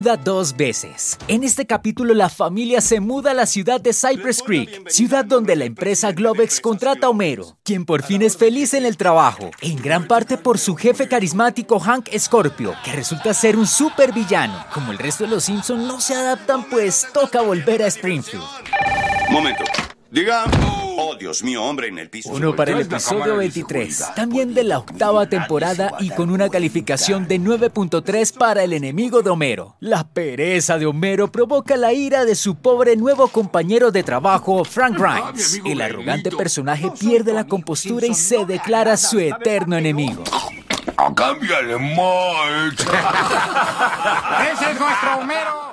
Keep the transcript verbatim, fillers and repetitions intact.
Dos veces. En este capítulo la familia se muda a la ciudad de Cypress Creek, ciudad donde la empresa Globex contrata a Homero, quien por fin es feliz en el trabajo, en gran parte por su jefe carismático Hank Scorpio, que resulta ser un supervillano. Como el resto de los Simpson no se adaptan, pues toca volver a Springfield. Momento. Diga... Oh, Dios mío, hombre en el piso. Uno para el episodio veintitrés, también de la octava temporada y con una calificación de nueve punto tres para el enemigo de Homero. La pereza de Homero provoca la ira de su pobre nuevo compañero de trabajo, Frank Grimes. El arrogante personaje pierde la compostura y se declara su eterno enemigo. ¡Cámbiale, Mike! ¡Ese es nuestro Homero!